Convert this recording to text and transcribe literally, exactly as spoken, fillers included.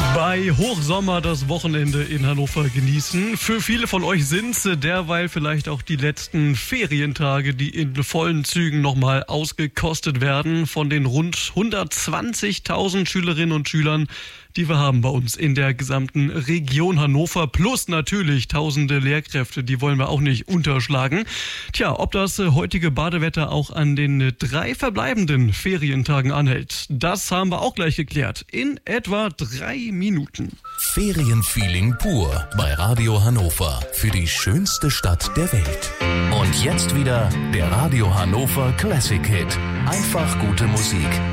Bei Hochsommer das Wochenende in Hannover genießen. Für viele von euch sind es derweil vielleicht auch die letzten Ferientage, die in vollen Zügen nochmal ausgekostet werden von den rund hundertzwanzigtausend Schülerinnen und Schülern, die wir haben bei uns in der gesamten Region Hannover. Plus natürlich tausende Lehrkräfte, die wollen wir auch nicht unterschlagen. Tja, ob das heutige Badewetter auch an den drei verbleibenden Ferientagen anhält, das haben wir auch gleich geklärt. In etwa drei Minuten. Ferienfeeling pur bei Radio Hannover für die schönste Stadt der Welt. Und jetzt wieder der Radio Hannover Classic Hit. Einfach gute Musik.